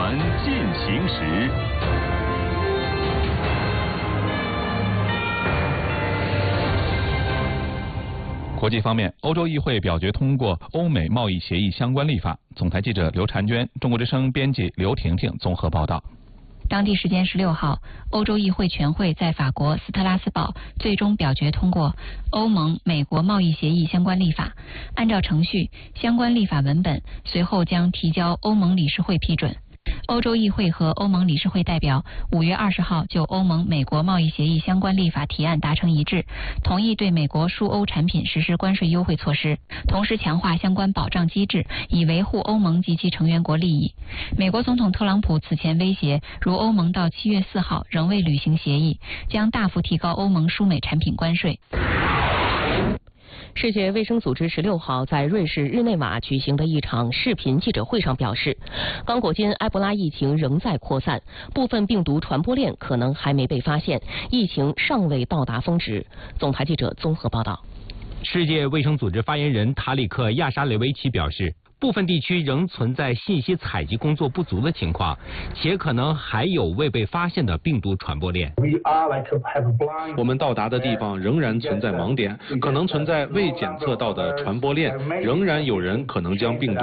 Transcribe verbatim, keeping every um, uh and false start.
闻进行时。 国际方面，欧洲议会表决通过欧美贸易协议相关立法。总台记者刘婵娟，中国之声编辑刘婷婷综合报道。 当地时间十六号，欧洲议会全会在法国斯特拉斯堡最终表决通过欧盟美国贸易协议相关立法。按照程序，相关立法文本随后将提交欧盟理事会批准。欧洲议会和欧盟理事会代表五月二十号就欧盟美国贸易协议相关立法提案达成一致，同意对美国输欧产品实施关税优惠措施，同时强化相关保障机制，以维护欧盟及其成员国利益。美国总统特朗普此前威胁，如欧盟到七月四号仍未履行协议，将大幅提高欧盟输美产品关税。 世界卫生组织十六号在瑞士日内瓦举行的一场视频记者会上表示，刚果金埃博拉疫情仍在扩散，部分病毒传播链可能还没被发现，疫情尚未到达峰值。总台记者综合报道。 世界卫生组织发言人塔里克亚沙雷维奇表示，部分地区仍存在信息采集工作不足的情况，且可能还有未被发现的病毒传播链。 我们到达的地方仍然存在盲点，可能存在未检测到的传播链，仍然有人可能将病毒